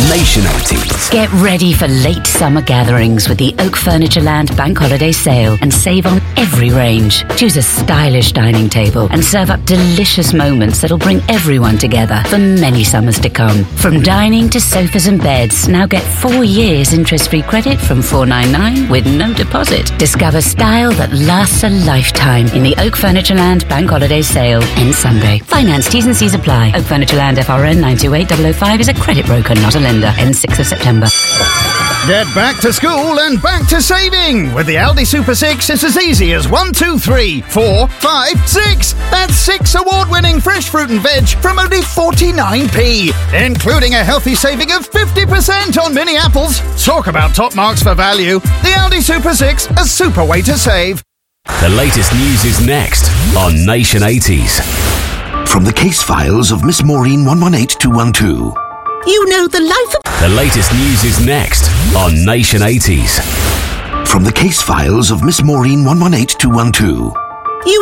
Nation 80s. Get ready for late summer gatherings with the Oak Furnitureland Bank Holiday Sale and save on every range. Choose a stylish dining table and serve up delicious moments that'll bring everyone together for many summers to come. From dining to sofas and beds, now get 4 years interest-free credit from $499 with no deposit. Discover style that lasts a lifetime in the Oak Furnitureland Bank Holiday Sale. Ends Sunday. Finance T's and C's apply. Oak Furnitureland FRN 928005 is a credit broker, not a lender. Ends 6th of September. Get back to school and back to saving. With the Aldi Super 6, it's as easy as 1, 2, 3, 4, 5, 6. That's 6 award-winning fresh fruit and veg from only 49p, including a healthy saving of 50% on mini apples. Talk about top marks for value. The Aldi Super 6, a super way to save. The latest news is next on Nation 80s. From the case files of Miss Maureen 118212. You know the life of... The latest news is next on Nation 80s. From the case files of Miss Maureen 118212.